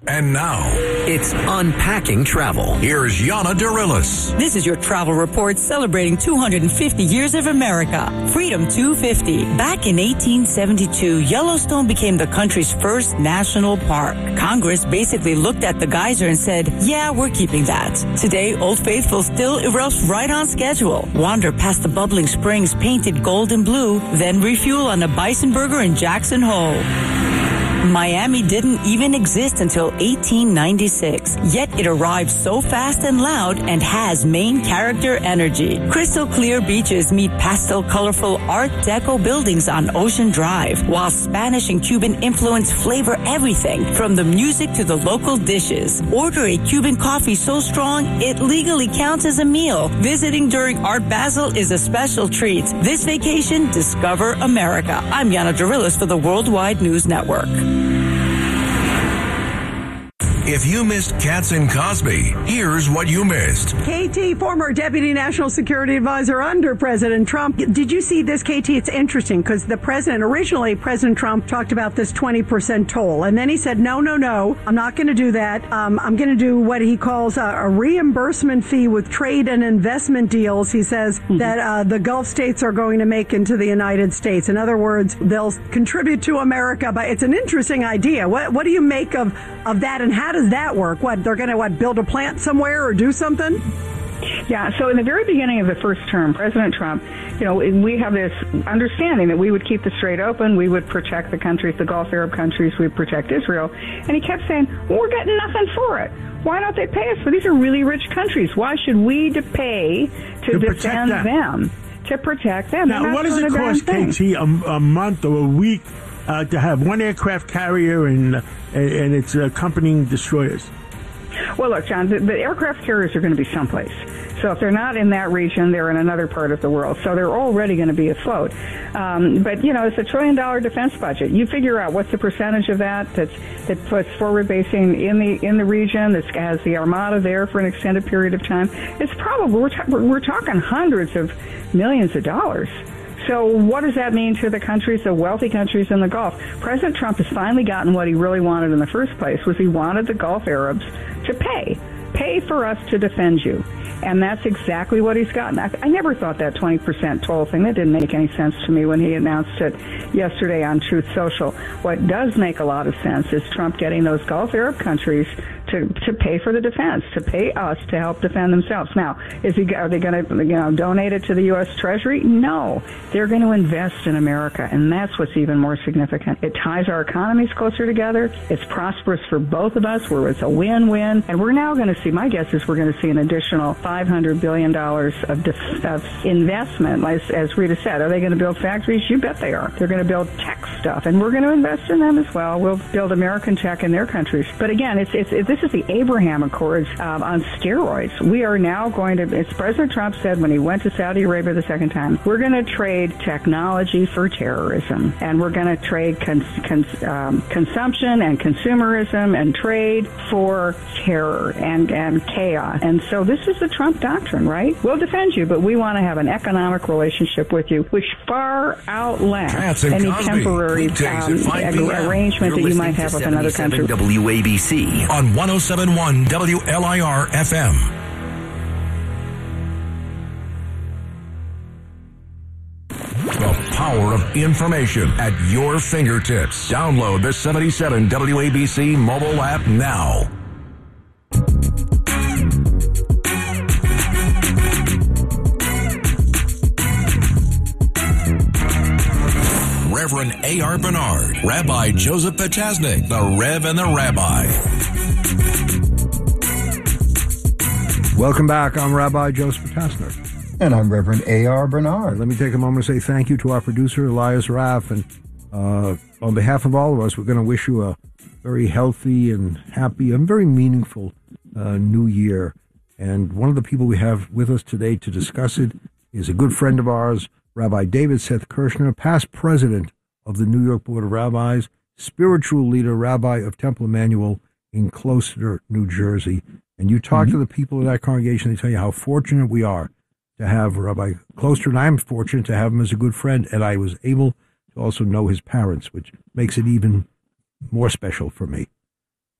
And now, it's Unpacking Travel. Here's Yana Dirilis. This is your travel report celebrating 250 years of America. Freedom 250. Back in 1872, Yellowstone became the country's first national park. Congress basically looked at the geyser and said, yeah, we're keeping that. Today, Old Faithful still erupts right on schedule. Wander past the bubbling springs painted gold and blue, then refuel on a bison burger in Jackson Hole. Miami didn't even exist until 1896, yet it arrived so fast and loud and has main character energy. Crystal clear beaches meet pastel colorful Art Deco buildings on Ocean Drive, while Spanish and Cuban influence flavor everything from the music to the local dishes. Order a Cuban coffee so strong it legally counts as a meal. Visiting during Art Basel is a special treat. This vacation, discover America. I'm Yana Dirilis for the Worldwide News Network. If you missed Katz and Cosby, here's what you missed. KT, former Deputy National Security Advisor under President Trump. Did you see this, KT? It's interesting because originally President Trump talked about this 20% toll. And then he said, no, I'm not going to do that. I'm going to do what he calls a reimbursement fee with trade and investment deals. He says that the Gulf states are going to make into the United States. In other words, they'll contribute to America. But it's an interesting idea. What do you make of that, and how does that work? What, they're going to build a plant somewhere or do something? Yeah, so in the very beginning of the first term, President Trump, we have this understanding that we would keep the Strait open, we would protect the countries, the Gulf Arab countries, we'd protect Israel. And he kept saying, well, we're getting nothing for it. Why don't they pay us? For these are really rich countries. Why should we pay to defend them? To protect them. Now, what does it cost, KT, a month or a week to have one aircraft carrier and its accompanying destroyers? Well, look, John, the aircraft carriers are going to be someplace. So if they're not in that region, they're in another part of the world. So they're already going to be afloat. But, it's $1 trillion defense budget. You figure out what's the percentage of that puts forward basing in the region, that has the Armada there for an extended period of time. It's probably, we're talking hundreds of millions of dollars. So what does that mean to the countries, the wealthy countries in the Gulf? President Trump has finally gotten what he really wanted in the first place, was he wanted the Gulf Arabs to pay for us to defend you. And that's exactly what he's gotten. I never thought that 20% toll thing, that didn't make any sense to me when he announced it yesterday on Truth Social. What does make a lot of sense is Trump getting those Gulf Arab countries to pay for the defense, to pay us to help defend themselves. Now, are they going to donate it to the U.S. Treasury? No. They're going to invest in America, and that's what's even more significant. It ties our economies closer together. It's prosperous for both of us, where it's a win-win. And we're now going to see, my guess is we're going to see an additional $500 billion of investment. As Rita said, are they going to build factories? You bet they are. They're going to build tech stuff, and we're going to invest in them as well. We'll build American tech in their countries. But again, this is the Abraham Accords on steroids. We are now going to, as President Trump said when he went to Saudi Arabia the second time, we're going to trade technology for terrorism, and we're going to trade consumption and consumerism and trade for terror and chaos. And so this is the Trump doctrine, right? We'll defend you, but we want to have an economic relationship with you, which far outlasts any temporary arrangement that you might have with another country. WABC on 107.1 WLIR FM. The power of information at your fingertips. Download the 77 WABC mobile app now. Reverend A.R. Bernard, Rabbi Joseph Potasnik, the Rev and the Rabbi. Welcome back. I'm Rabbi Joseph Potasnik. And I'm Reverend A.R. Bernard. Let me take a moment to say thank you to our producer, Elias Raff. And on behalf of all of us, we're going to wish you a very healthy and happy and very meaningful new year. And one of the people we have with us today to discuss it is a good friend of ours, Rabbi David Seth Kirshner, past president of the New York Board of Rabbis, spiritual leader, rabbi of Temple Emmanuel in Closter, New Jersey. And you talk to the people of that congregation, they tell you how fortunate we are to have Rabbi Closter, and I'm fortunate to have him as a good friend, and I was able to also know his parents, which makes it even more special for me.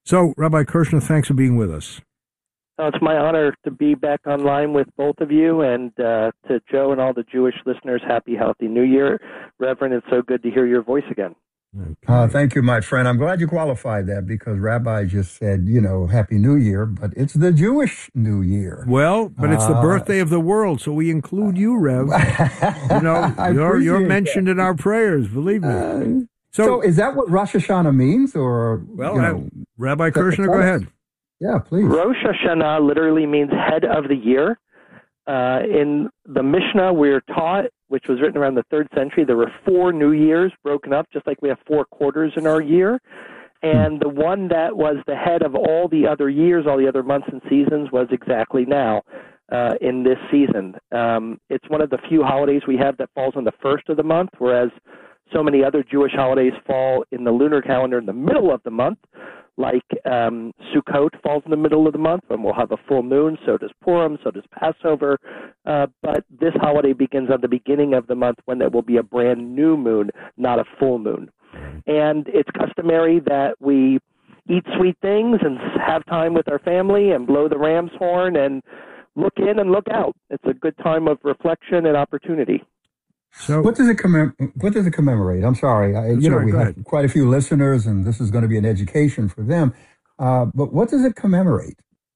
So, Rabbi Kirshner, thanks for being with us. It's my honor to be back online with both of you, and to Joe and all the Jewish listeners, happy, healthy New Year. Reverend, it's so good to hear your voice again. Okay. Thank you, my friend. I'm glad you qualified that because Rabbi just said, Happy New Year, but it's the Jewish New Year. Well, but it's the birthday of the world, so we include you, Rev. You're mentioned in our prayers, believe me. So is that what Rosh Hashanah means? Or Rabbi Kirshner, go ahead. Yeah, please. Rosh Hashanah literally means head of the year. In the Mishnah, we're taught, which was written around the 3rd century, there were 4 new years broken up, just like we have 4 quarters in our year. And the one that was the head of all the other years, all the other months and seasons, was exactly now in this season. It's one of the few holidays we have that falls on the first of the month, whereas so many other Jewish holidays fall in the lunar calendar in the middle of the month. Like Sukkot falls in the middle of the month, and we'll have a full moon. So does Purim, so does Passover. But this holiday begins at the beginning of the month when there will be a brand new moon, not a full moon. And it's customary that we eat sweet things and have time with our family and blow the ram's horn and look in and look out. It's a good time of reflection and opportunity. So, what does it commemorate? I'm sorry. We have quite a few listeners, and this is going to be an education for them. But what does it commemorate?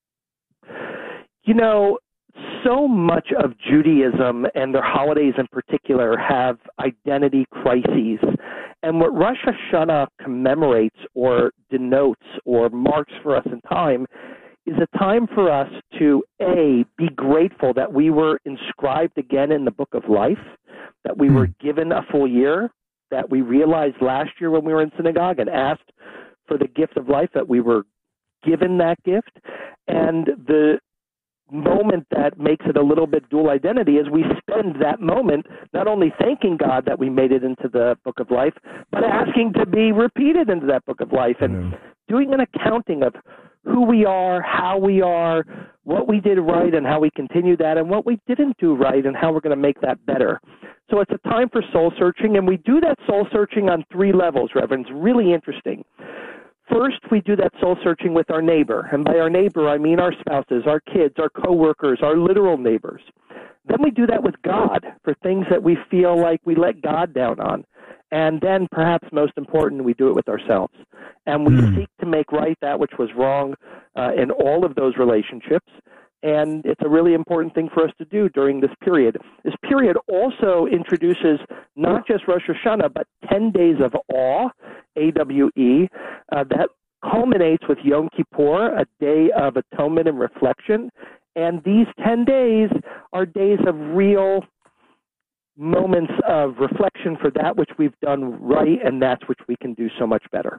So much of Judaism and their holidays in particular have identity crises. And what Rosh Hashanah commemorates or denotes or marks for us in time is a time for us to, A, be grateful that we were inscribed again in the book of life, that we were given a full year, that we realized last year when we were in synagogue and asked for the gift of life, that we were given that gift. And the moment that makes it a little bit dual identity is we spend that moment not only thanking God that we made it into the book of life, but asking to be repeated into that book of life and doing an accounting of who we are, how we are, what we did right and how we continue that, and what we didn't do right and how we're going to make that better. So it's a time for soul searching, and we do that soul searching on 3 levels, Reverend. It's really interesting. First, we do that soul searching with our neighbor, and by our neighbor, I mean our spouses, our kids, our coworkers, our literal neighbors. Then we do that with God for things that we feel like we let God down on. And then, perhaps most important, we do it with ourselves. And we seek to make right that which was wrong in all of those relationships. And it's a really important thing for us to do during this period. This period also introduces not just Rosh Hashanah, but 10 days of awe, AWE, that culminates with Yom Kippur, a day of atonement and reflection. And these 10 days are days of real moments of reflection for that which we've done right and that which we can do so much better.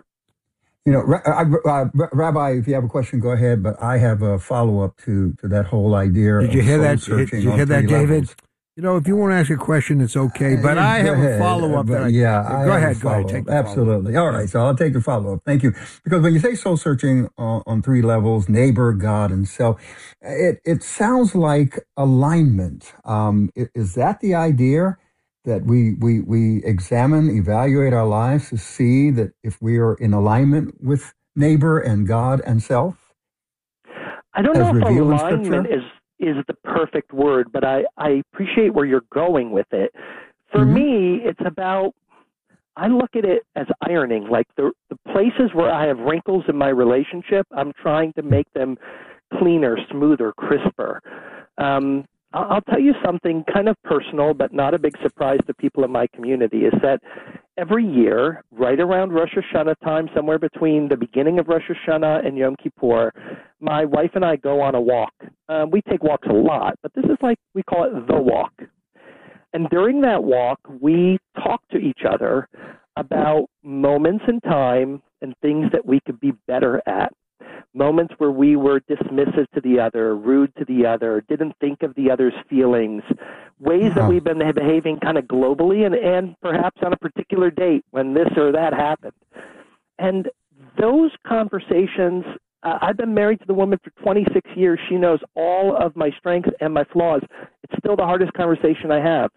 Rabbi, if you have a question, go ahead, but I have a follow-up to that whole idea. Did you hear that? Did you hear that, David? If you want to ask a question, it's okay, but I have a follow-up. Go ahead. Take the absolutely. All right, so I'll take the follow-up. Thank you. Because when you say soul searching on 3 levels, neighbor, God, and self, it sounds like alignment. Is that the idea? That we examine, evaluate our lives to see that if we are in alignment with neighbor and God and self? I don't know if alignment is the perfect word, but I appreciate where you're going with it. For me, it's about, I look at it as ironing, like the places where I have wrinkles in my relationship, I'm trying to make them cleaner, smoother, crisper. I'll tell you something kind of personal, but not a big surprise to people in my community, is that every year, right around Rosh Hashanah time, somewhere between the beginning of Rosh Hashanah and Yom Kippur, my wife and I go on a walk. We take walks a lot, but this is like, we call it the walk. And during that walk, we talk to each other about moments in time and things that we could be better at. Moments where we were dismissive to the other, rude to the other, didn't think of the other's feelings, ways that we've been behaving kind of globally and perhaps on a particular date when this or that happened. And those conversations, I've been married to the woman for 26 years. She knows all of my strengths and my flaws. It's still the hardest conversation I have.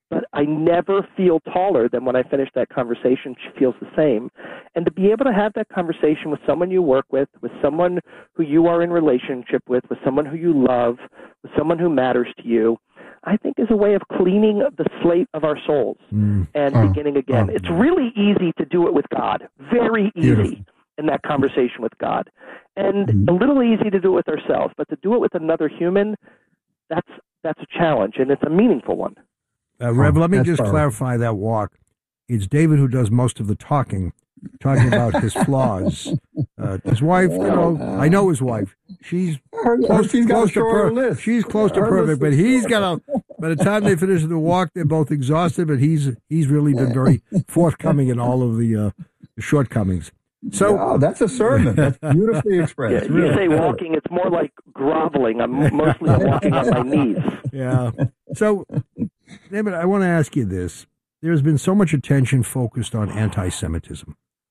but I never feel taller than when I finish that conversation. She feels the same. And to be able to have that conversation with someone you work with someone who you are in relationship with someone who you love, with someone who matters to you, I think is a way of cleaning the slate of our souls and beginning again. It's really easy to do it with God, very easy in that conversation with God, and a little easy to do it with ourselves, but to do it with another human, that's a challenge, and it's a meaningful one. Rev, let me just clarify that walk. It's David who does most of the talking about his flaws. His wife, I know his wife. She's close to perfect. She's close to perfect, but he's got by the time they finish the walk, they're both exhausted, but he's really been very forthcoming in all of the shortcomings. So that's a sermon. That's beautifully expressed. You say walking, it's more like groveling. I'm mostly walking on my knees. Yeah. So, David, I want to ask you this. There's been so much attention focused on anti-Semitism,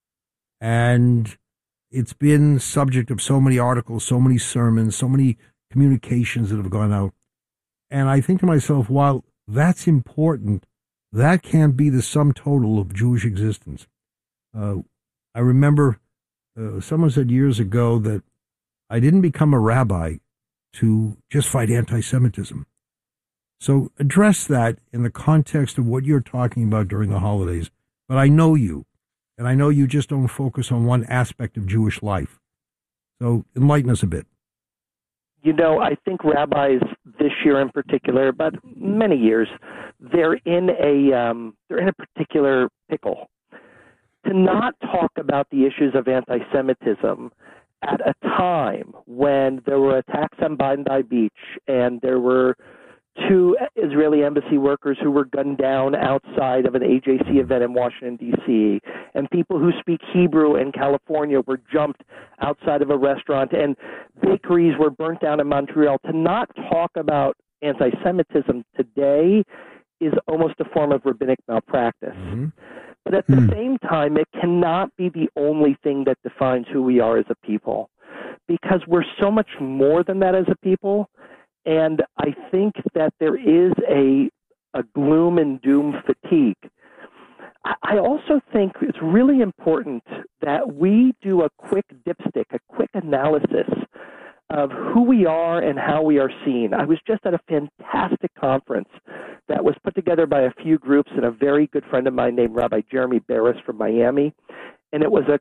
and it's been subject of so many articles, so many sermons, so many communications that have gone out. And I think to myself, while that's important, that can't be the sum total of Jewish existence. I remember someone said years ago that I didn't become a rabbi to just fight anti-Semitism. So address that in the context of what you're talking about during the holidays. But I know you, and I know you just don't focus on one aspect of Jewish life. So enlighten us a bit. I think rabbis this year in particular, but many years, they're in a particular pickle. To not talk about the issues of anti-Semitism at a time when there were attacks on Bondi Beach and there were 2 Israeli embassy workers who were gunned down outside of an AJC event in Washington, D.C., and people who speak Hebrew in California were jumped outside of a restaurant, and bakeries were burnt down in Montreal. To not talk about anti-Semitism today is almost a form of rabbinic malpractice. Mm-hmm. But at the same time, it cannot be the only thing that defines who we are as a people, because we're so much more than that as a people. And I think that there is a gloom and doom fatigue. I also think it's really important that we do a quick dipstick, a quick analysis of who we are and how we are seen. I was just at a fantastic conference that was put together by a few groups and a very good friend of mine named Rabbi Jeremy Barris from Miami. And it was a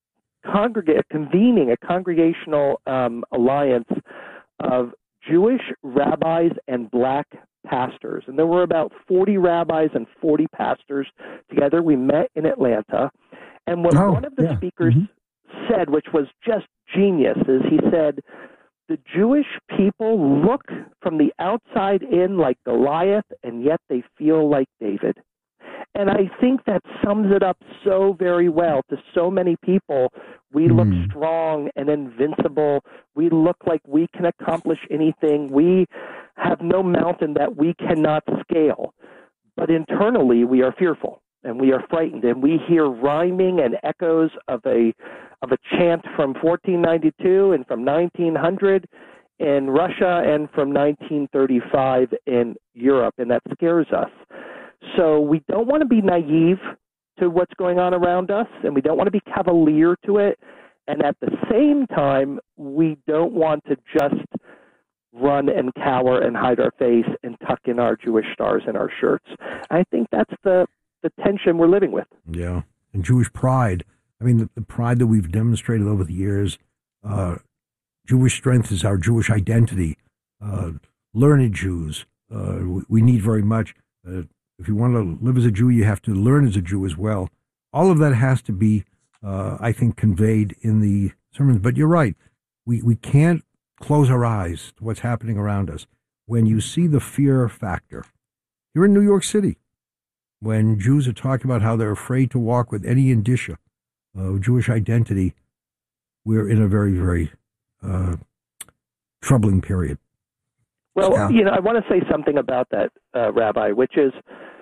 congregational alliance of Jewish rabbis and black pastors. And there were about 40 rabbis and 40 pastors together. We met in Atlanta. And what one of the speakers said, which was just genius, is he said, the Jewish people look from the outside in like Goliath, and yet they feel like David. And I think that sums it up so very well to so many people. We look strong and invincible. We look like we can accomplish anything. We have no mountain that we cannot scale. But internally, we are fearful and we are frightened. And we hear rhyming and echoes of a chant from 1492 and from 1900 in Russia and from 1935 in Europe. And that scares us. So we don't want to be naive to what's going on around us, and we don't want to be cavalier to it. And at the same time, we don't want to just run and cower and hide our face and tuck in our Jewish stars in our shirts. I think that's the tension we're living with. Yeah, and Jewish pride. I mean, the pride that we've demonstrated over the years. Jewish strength is our Jewish identity. Learned Jews, we need very much. If you want to live as a Jew, you have to learn as a Jew as well. All of that has to be, I think, conveyed in the sermons. But you're right. We can't close our eyes to what's happening around us. When you see the fear factor, you're in New York City, when Jews are talking about how they're afraid to walk with any indicia of Jewish identity, we're in a very, very troubling period. Well, I want to say something about that, Rabbi, which is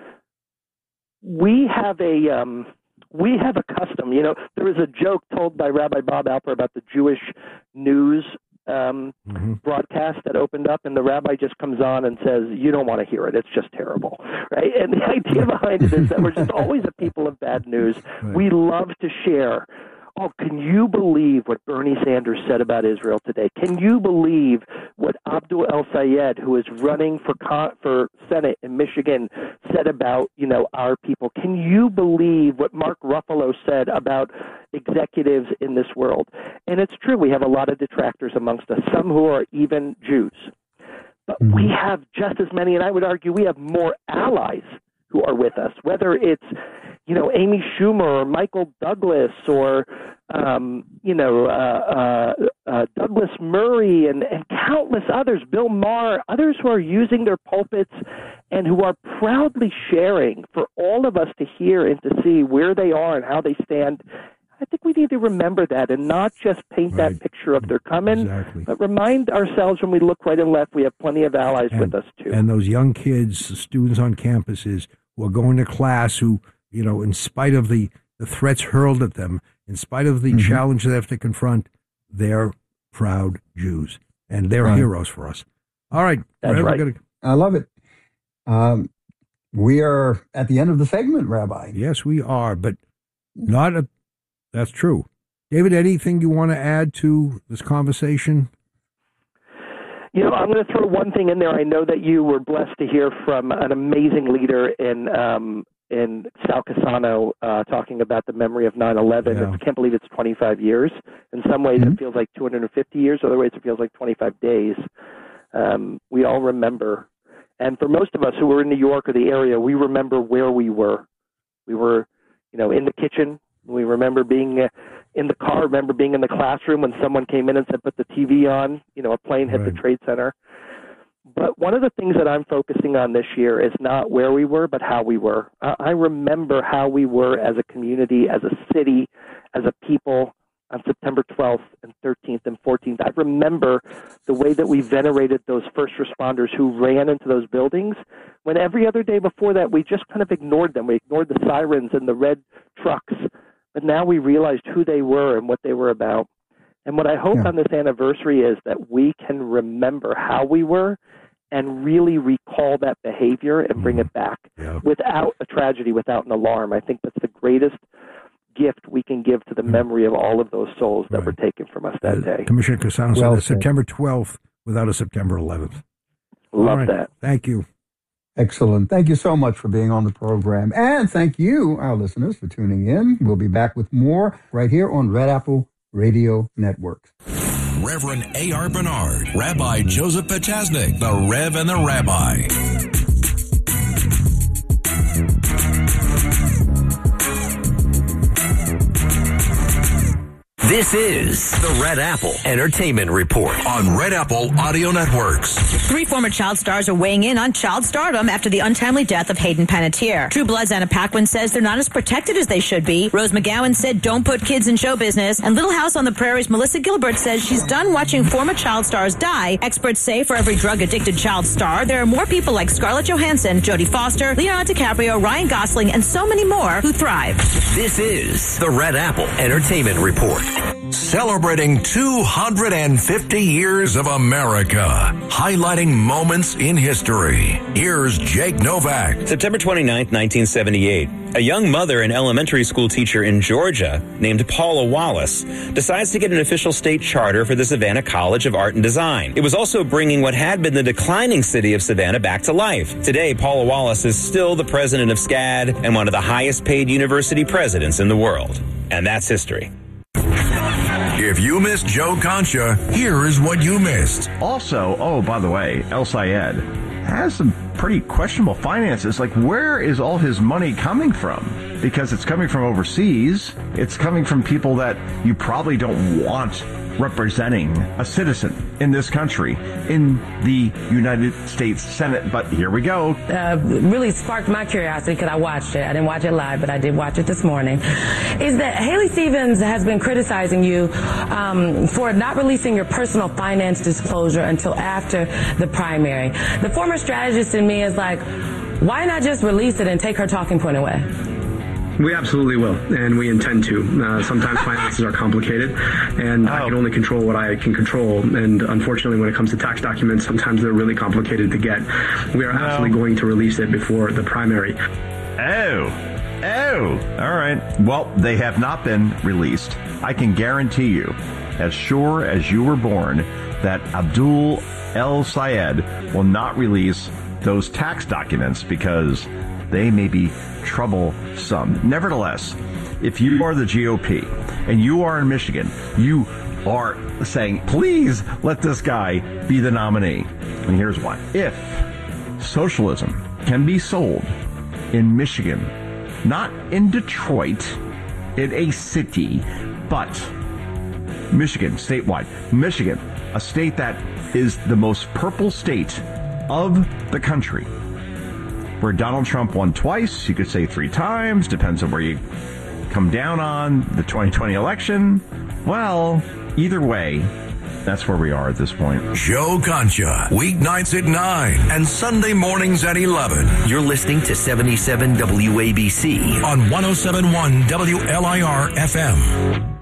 we have a custom. There was a joke told by Rabbi Bob Alper about the Jewish news broadcast that opened up, and the rabbi just comes on and says, you don't want to hear it. It's just terrible, right? And the idea behind it is that we're just always a people of bad news. Right. We love to share. Oh, can you believe what Bernie Sanders said about Israel today? Can you believe what Abdul El-Sayed, who is running for Senate in Michigan, said about, our people? Can you believe what Mark Ruffalo said about executives in this world? And it's true, we have a lot of detractors amongst us, some who are even Jews. But we have just as many, and I would argue we have more allies who are with us, whether it's Amy Schumer or Michael Douglas or, Douglas Murray and countless others, Bill Maher, others who are using their pulpits and who are proudly sharing for all of us to hear and to see where they are and how they stand. I think we need to remember that and not just paint that picture of they're coming, but remind ourselves when we look right and left, we have plenty of allies with us too. And those young kids, the students on campuses who are going to class who, in spite of the threats hurled at them, in spite of the challenge they have to confront, they're proud Jews. And they're heroes for us. All right. That's right. I love it. We are at the end of the segment, Rabbi. Yes, we are, but that's true. David, anything you want to add to this conversation? I'm going to throw one thing in there. I know that you were blessed to hear from an amazing leader in Sal Cassano talking about the memory of 9/11. Yeah. I can't believe it's 25 years. In some ways, it feels like 250 years. Other ways, it feels like 25 days. We all remember. And for most of us who were in New York or the area, we remember where we were. We were, in the kitchen. We remember being in the car, remember being in the classroom when someone came in and said, put the TV on, a plane hit the Trade Center. But one of the things that I'm focusing on this year is not where we were, but how we were. I remember how we were as a community, as a city, as a people on September 12th and 13th and 14th. I remember the way that we venerated those first responders who ran into those buildings when every other day before that we just kind of ignored them. We ignored the sirens and the red trucks. But now we realized who they were and what they were about. And what I hope on this anniversary is that we can remember how we were and really recall that behavior and bring it back without a tragedy, without an alarm. I think that's the greatest gift we can give to the memory of all of those souls that were taken from us that day. Commissioner Cassano said September 12th without a September 11th. Love that. Thank you. Excellent. Thank you so much for being on the program. And thank you, our listeners, for tuning in. We'll be back with more right here on Red Apple Radio Network. Reverend A.R. Bernard, Rabbi Joseph Potasnik, the Rev and the Rabbi. This is the Red Apple Entertainment Report on Red Apple Audio Networks. 3 former child stars are weighing in on child stardom after the untimely death of Hayden Panettiere. True Blood's Anna Paquin says they're not as protected as they should be. Rose McGowan said don't put kids in show business. And Little House on the Prairie's Melissa Gilbert says she's done watching former child stars die. Experts say for every drug-addicted child star, there are more people like Scarlett Johansson, Jodie Foster, Leonardo DiCaprio, Ryan Gosling, and so many more who thrive. This is the Red Apple Entertainment Report. Celebrating 250 years of America, highlighting moments in history. Here's Jake Novak. September 29th, 1978. A young mother and elementary school teacher in Georgia named Paula Wallace decides to get an official state charter for the Savannah College of Art and Design. It was also bringing what had been the declining city of Savannah back to life. Today, Paula Wallace is still the president of SCAD and one of the highest paid university presidents in the world. And that's history. If you missed Joe Concha, here is what you missed. Also, by the way, El-Sayed has some pretty questionable finances. Like, where is all his money coming from? Because it's coming from overseas. It's coming from people that you probably don't want representing a citizen in this country in the United States Senate. But here we go. Really sparked my curiosity because I watched it. I didn't watch it live, but I did watch it this morning. Is that Haley Stevens has been criticizing you for not releasing your personal finance disclosure until after the primary. The former strategist in me is like, why not just release it and take her talking point away? We absolutely will, and we intend to. Sometimes finances are complicated, and I can only control what I can control. And unfortunately, when it comes to tax documents, sometimes they're really complicated to get. We are absolutely going to release it before the primary. Oh, all right. Well, they have not been released. I can guarantee you, as sure as you were born, that Abdul El-Sayed will not release those tax documents because they may be troublesome. Nevertheless, if you are the GOP and you are in Michigan, you are saying, please let this guy be the nominee. And here's why. If socialism can be sold in Michigan, not in Detroit, in a city, but Michigan, statewide. Michigan, a state that is the most purple state of the country, where Donald Trump won twice, you could say 3 times, depends on where you come down on the 2020 election. Well, either way, that's where we are at this point. Joe Concha, weeknights at 9 and Sunday mornings at 11. You're listening to 77 WABC on 107.1 WLIR FM.